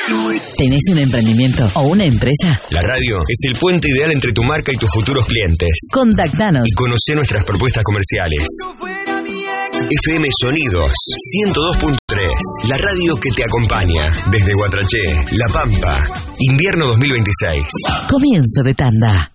¿Tenés un emprendimiento o una empresa? La radio es el puente ideal entre tu marca y tus futuros clientes. Contactanos Y conoce nuestras propuestas comerciales. FM Sonidos 102.3, la radio que te acompaña desde Guatraché, La Pampa, invierno 2026. Comienzo de tanda.